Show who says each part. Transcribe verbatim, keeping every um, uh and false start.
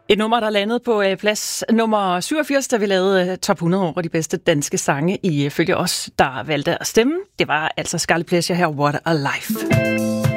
Speaker 1: Et nummer, der landede på øh, plads nummer syvogfirs, da vi lavede øh, top hundrede over de bedste danske sange, ifølge os, der valgte at stemme. Det var altså Scarlet Pleasure her, What a Life.